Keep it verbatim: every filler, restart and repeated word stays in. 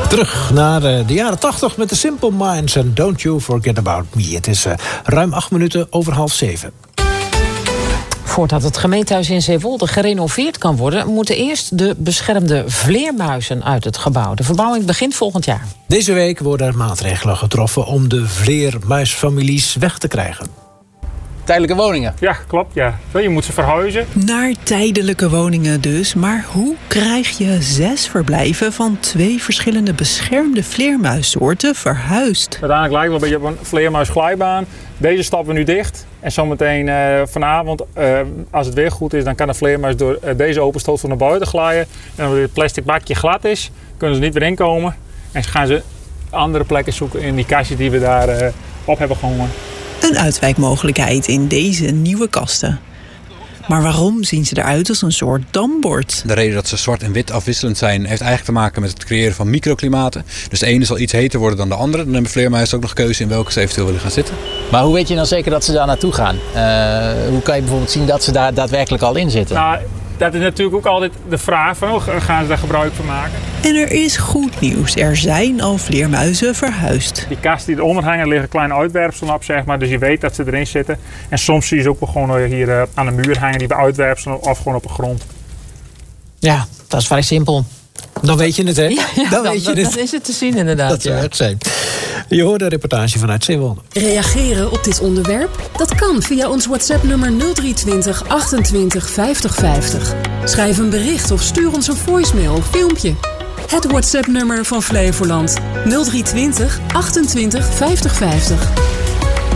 Terug naar uh, de jaren tachtig met de Simple Minds en Don't You Forget About Me. Het is uh, ruim acht minuten over half zeven. Voordat het gemeentehuis in Zeewolde gerenoveerd kan worden, moeten eerst de beschermde vleermuizen uit het gebouw. De verbouwing begint volgend jaar. Deze week worden er maatregelen getroffen om de vleermuisfamilies weg te krijgen. Tijdelijke woningen. Ja, klopt. Ja. Je moet ze verhuizen. Naar tijdelijke woningen dus. Maar hoe krijg je zes verblijven van twee verschillende beschermde vleermuissoorten verhuisd? Uiteindelijk lijkt het wel een beetje op een vleermuisglijbaan. Deze stappen we nu dicht. En zometeen uh, vanavond, uh, als het weer goed is, dan kan de vleermuis door uh, deze open stoot van naar buiten glijden. En als het plastic bakje glad is, kunnen ze niet weer inkomen. En gaan ze andere plekken zoeken in die kastjes die we daar uh, op hebben gehangen. Een uitwijkmogelijkheid in deze nieuwe kasten. Maar waarom zien ze eruit als een soort dambord? De reden dat ze zwart en wit afwisselend zijn heeft eigenlijk te maken met het creëren van microklimaten. Dus de ene zal iets heter worden dan de andere. Dan hebben vleermuizen ook nog keuze in welke ze eventueel willen gaan zitten. Maar hoe weet je dan zeker dat ze daar naartoe gaan? Uh, hoe kan je bijvoorbeeld zien dat ze daar daadwerkelijk al in zitten? Nou, dat is natuurlijk ook altijd de vraag van, oh, gaan ze daar gebruik van maken? En er is goed nieuws. Er zijn al vleermuizen verhuisd. Die kast die eronder hangen, liggen kleine uitwerpselen op, zeg maar. Dus je weet dat ze erin zitten. En soms zie je ze ook gewoon hier uh, aan de muur hangen, die bij uitwerpselen of gewoon op de grond. Ja, dat is vrij simpel. Dan weet je het, hè? Ja, ja, dan, dan weet je dan het. is het te zien inderdaad. Dat zou ja. het zijn. Je hoort een reportage vanuit Zeewolde. Reageren op dit onderwerp? Dat kan via ons WhatsApp-nummer nul drie twintig achtentwintig vijftig vijftig. Schrijf een bericht of stuur ons een voicemail of filmpje. Het WhatsApp-nummer van Flevoland nul drie twintig achtentwintig vijftig vijftig.